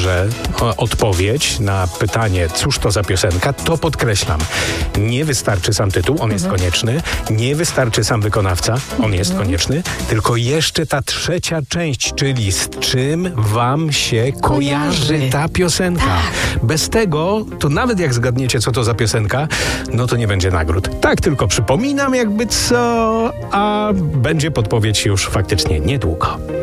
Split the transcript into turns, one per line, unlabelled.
że odpowiedź na pytanie, cóż to za piosenka, to podkreślam. Nie wystarczy sam tytuł, on jest konieczny. Nie wystarczy sam wykonawca, on jest konieczny. Tylko jeszcze ta trzecia część, czyli z czym wam się kojarzy ta piosenka.
Tak.
Bez tego, to nawet jak zgadniecie, co to za piosenka, no to nie będzie nagród. Tak tylko przypominam jakby co, a będzie podpowiedź już faktycznie niedługo.